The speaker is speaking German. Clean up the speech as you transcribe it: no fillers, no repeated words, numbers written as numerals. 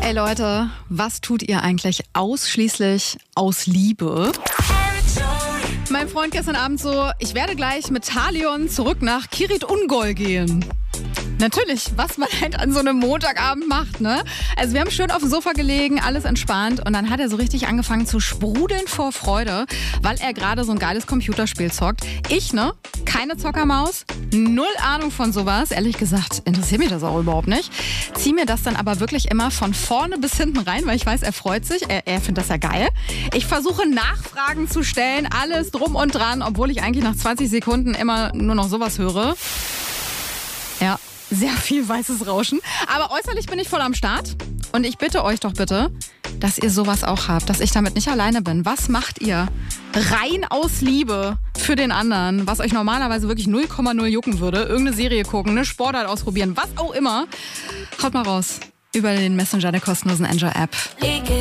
Ey Leute, was tut ihr eigentlich ausschließlich aus Liebe? Mein Freund gestern Abend so, ich werde gleich mit Talion zurück nach Kirit Ungol gehen. Natürlich, was man halt an so einem Montagabend macht, ne? Also wir haben schön auf dem Sofa gelegen, alles entspannt und dann hat er so richtig angefangen zu sprudeln vor Freude, weil er gerade so ein geiles Computerspiel zockt. Ich, ne? Keine Zockermaus, null Ahnung von sowas. Ehrlich gesagt, interessiert mich das auch überhaupt nicht. Zieh mir das dann aber wirklich immer von vorne bis hinten rein, weil ich weiß, er freut sich. Er findet das ja geil. Ich versuche Nachfragen zu stellen, alles drum und dran, obwohl ich eigentlich nach 20 Sekunden immer nur noch sowas höre. Ja, sehr viel weißes Rauschen. Aber äußerlich bin ich voll am Start. Und ich bitte euch doch bitte, dass ihr sowas auch habt, dass ich damit nicht alleine bin. Was macht ihr rein aus Liebe für den anderen, was euch normalerweise wirklich 0,0 jucken würde? Irgendeine Serie gucken, eine Sportart ausprobieren, was auch immer. Haut mal raus über den Messenger der kostenlosen Enjoy-App.